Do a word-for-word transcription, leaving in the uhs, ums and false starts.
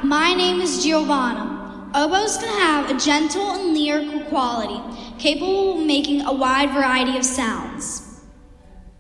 my name is Giovanna. Oboes can have a gentle and lyrical quality, capable of making a wide variety of sounds.